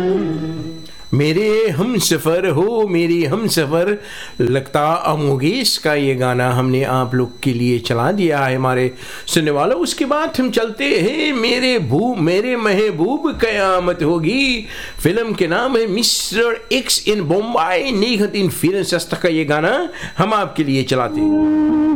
मेरे हम सफ़र हो मेरी हम सफ़र, लगता अमोगेश का ये गाना हमने आप लोग के लिए चला दिया है हमारे सुनने वालों। उसके बाद हम चलते हैं मेरे महबूब क़यामत होगी, फिल्म के नाम है मिस्टर एक्स इन बम्बई। 1964 का ये गाना हम आपके लिए चलाते हैं।